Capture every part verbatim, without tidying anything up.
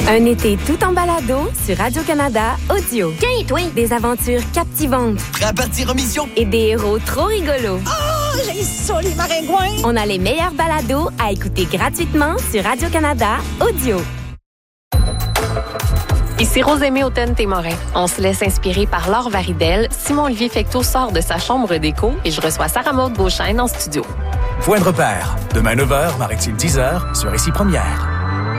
Un été tout en balado sur Radio-Canada Audio. Tiens, toi! Des aventures captivantes. Prêt à partir en mission? Et des héros trop rigolos. Oh, j'ai ça, les maringouins! On a les meilleurs balados à écouter gratuitement sur Radio-Canada Audio. Ici Rosémée Automne-Témorin. On se laisse inspirer par Laure Varidel. Simon-Olivier Fecteau sort de sa chambre d'écho et je reçois Sarah-Maud Beauchesne en studio. Point de repère. Demain neuf heures, Maritime dix heures, sur Ici Première.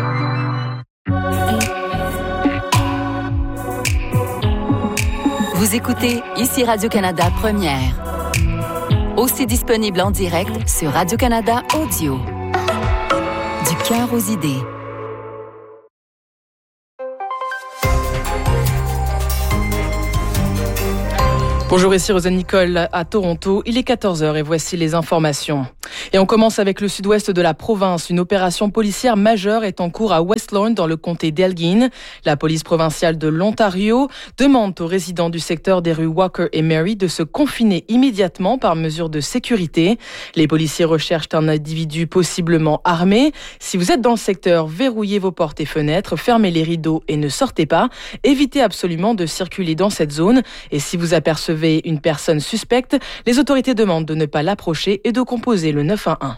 Vous écoutez Ici Radio-Canada Première. Aussi disponible en direct sur Radio-Canada Audio. Du cœur aux idées. Bonjour, ici Rosanne Nicole à Toronto. Il est quatorze heures et voici les informations. Et on commence avec le sud-ouest de la province. Une opération policière majeure est en cours à West Lorne, dans le comté d'Elgin. La police provinciale de l'Ontario demande aux résidents du secteur des rues Walker et Mary de se confiner immédiatement par mesure de sécurité. Les policiers recherchent un individu possiblement armé. Si vous êtes dans le secteur, verrouillez vos portes et fenêtres, fermez les rideaux et ne sortez pas. Évitez absolument de circuler dans cette zone. Et si vous apercevez une personne suspecte, les autorités demandent de ne pas l'approcher et de composer le neuf un un.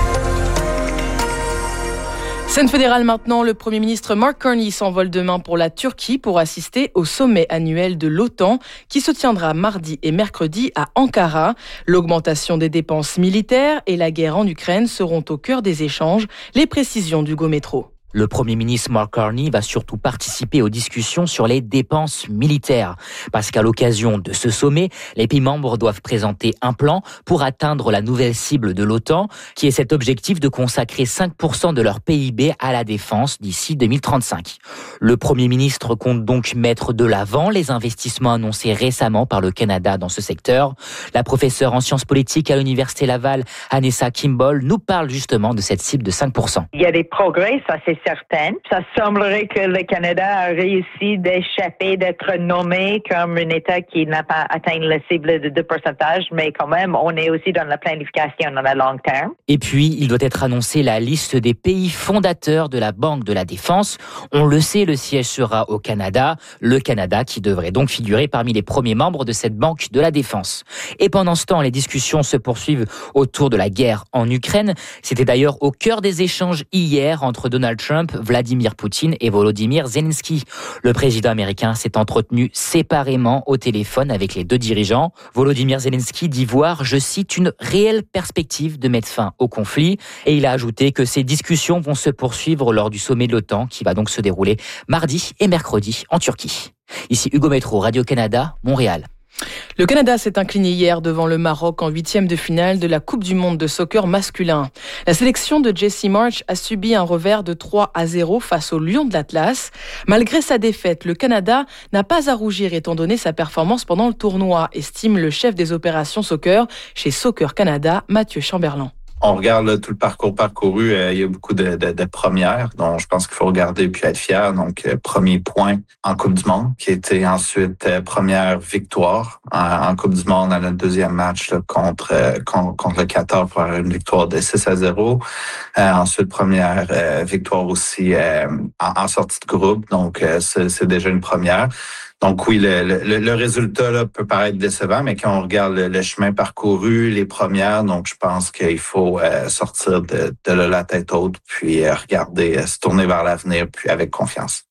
Scène fédérale maintenant, le Premier ministre Mark Carney s'envole demain pour la Turquie pour assister au sommet annuel de l'OTAN qui se tiendra mardi et mercredi à Ankara. L'augmentation des dépenses militaires et la guerre en Ukraine seront au cœur des échanges. Les précisions d'Hugo Métro. Le Premier ministre Mark Carney va surtout participer aux discussions sur les dépenses militaires. Parce qu'à l'occasion de ce sommet, les pays membres doivent présenter un plan pour atteindre la nouvelle cible de l'OTAN, qui est cet objectif de consacrer cinq pour cent de leur P I B à la défense d'ici deux mille trente-cinq. Le Premier ministre compte donc mettre de l'avant les investissements annoncés récemment par le Canada dans ce secteur. La professeure en sciences politiques à l'Université Laval, Anessa Kimball, nous parle justement de cette cible de cinq pour cent. Il y a des progrès, ça c'est certaine. Ça semblerait que le Canada a réussi d'échapper d'être nommé comme un État qui n'a pas atteint la cible de deux pour cent, mais quand même, on est aussi dans la planification dans le long terme. Et puis, il doit être annoncé la liste des pays fondateurs de la Banque de la Défense. On le sait, le siège sera au Canada. Le Canada qui devrait donc figurer parmi les premiers membres de cette Banque de la Défense. Et pendant ce temps, les discussions se poursuivent autour de la guerre en Ukraine. C'était d'ailleurs au cœur des échanges hier entre Donald Trump, Vladimir Poutine et Volodymyr Zelensky. Le président américain s'est entretenu séparément au téléphone avec les deux dirigeants. Volodymyr Zelensky dit voir, je cite, une réelle perspective de mettre fin au conflit. Et il a ajouté que ces discussions vont se poursuivre lors du sommet de l'OTAN qui va donc se dérouler mardi et mercredi en Turquie. Ici Hugo Métro, Radio-Canada, Montréal. Le Canada s'est incliné hier devant le Maroc en huitième de finale de la Coupe du monde de soccer masculin. La sélection de Jesse Marsch a subi un revers de trois à zéro face aux Lions de l'Atlas. Malgré sa défaite, le Canada n'a pas à rougir étant donné sa performance pendant le tournoi, estime le chef des opérations soccer chez Soccer Canada, Mathieu Chamberlain. On regarde là, tout le parcours parcouru, euh, il y a beaucoup de, de, de premières, dont je pense qu'il faut regarder puis être fier. Donc, euh, premier point en Coupe du monde, qui était ensuite euh, première victoire en, en Coupe du monde dans notre deuxième match là, contre, euh, contre contre le Qatar pour avoir une victoire de six à zéro. Euh, ensuite, première euh, victoire aussi euh, en, en sortie de groupe, donc euh, c'est, c'est déjà une première. Donc oui, le, le, le résultat là, peut paraître décevant, mais quand on regarde le, le chemin parcouru, les premières, donc je pense qu'il faut euh, sortir de, de là, la tête haute, puis euh, regarder, euh, se tourner vers l'avenir, puis avec confiance.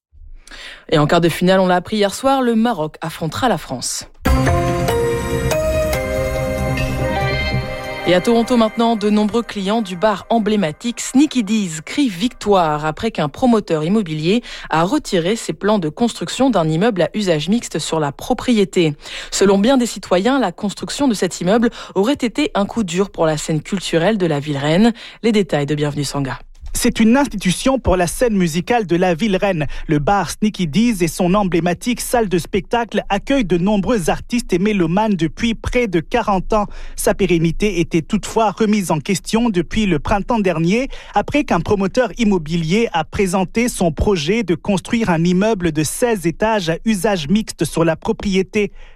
Et en quart de finale, on l'a appris hier soir, le Maroc affrontera la France. Et à Toronto maintenant, de nombreux clients du bar emblématique Sneaky Dee's crient victoire après qu'un promoteur immobilier a retiré ses plans de construction d'un immeuble à usage mixte sur la propriété. Selon bien des citoyens, la construction de cet immeuble aurait été un coup dur pour la scène culturelle de la ville reine. Les détails de Bienvenue Sangha. C'est une institution pour la scène musicale de la ville reine. Le bar Sneaky Dee's et son emblématique salle de spectacle accueillent de nombreux artistes et mélomanes depuis près de quarante ans. Sa pérennité était toutefois remise en question depuis le printemps dernier, après qu'un promoteur immobilier a présenté son projet de construire un immeuble de seize étages à usage mixte sur la propriété.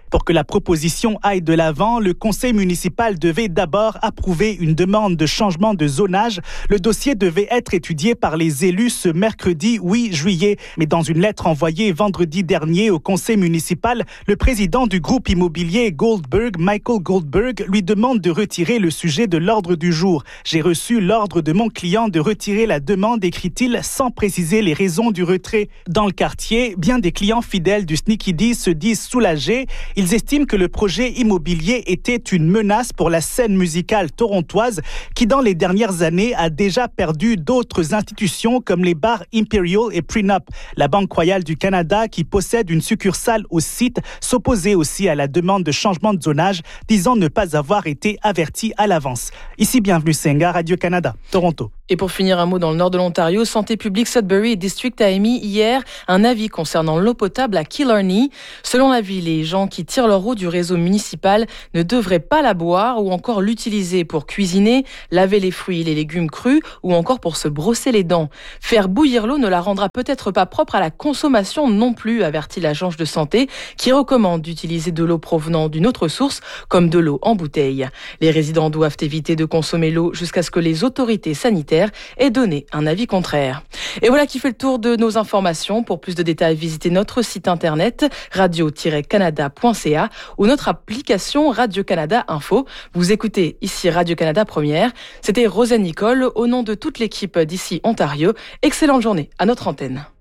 Pour que la proposition aille de l'avant, le conseil municipal devait d'abord approuver une demande de changement de zonage. Le dossier devait être étudié par les élus ce mercredi huit juillet. Mais dans une lettre envoyée vendredi dernier au conseil municipal, le président du groupe immobilier Goldberg, Michael Goldberg, lui demande de retirer le sujet de l'ordre du jour. J'ai reçu l'ordre de mon client de retirer la demande, écrit-il, sans préciser les raisons du retrait. Dans le quartier, bien des clients fidèles du Sneaky Dee's se disent soulagés. Ils estiment que le projet immobilier était une menace pour la scène musicale torontoise qui, dans les dernières années, a déjà perdu d'autres institutions comme les bars Imperial et Prenup. La Banque royale du Canada, qui possède une succursale au site, s'opposait aussi à la demande de changement de zonage, disant ne pas avoir été averti à l'avance. Ici, bienvenue Senga, Radio-Canada, Toronto. Et pour finir, un mot dans le nord de l'Ontario, Santé publique Sudbury District a émis hier un avis concernant l'eau potable à Killarney. Selon l'avis, les gens qui tirent leur eau du réseau municipal ne devraient pas la boire ou encore l'utiliser pour cuisiner, laver les fruits et les légumes crus ou encore pour se brosser les dents. Faire bouillir l'eau ne la rendra peut-être pas propre à la consommation non plus, avertit l'agence de santé qui recommande d'utiliser de l'eau provenant d'une autre source comme de l'eau en bouteille. Les résidents doivent éviter de consommer l'eau jusqu'à ce que les autorités sanitaires aient donné un avis contraire. Et voilà qui fait le tour de nos informations. Pour plus de détails, visitez notre site internet radio tiret canada point c a ou notre application Radio-Canada Info. Vous écoutez ici Radio-Canada Première. C'était Rosanne Nicole au nom de toute l'équipe d'ici Ontario. Excellente journée à notre antenne.